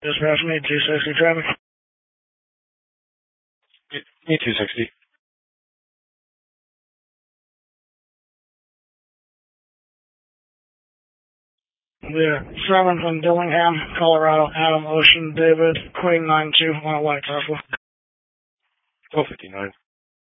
Dispatch me 260 traffic. Me 260. Yeah, 7 from Dillingham, Colorado, Adam Ocean, David, Queen 92 on a white Tesla. 1259.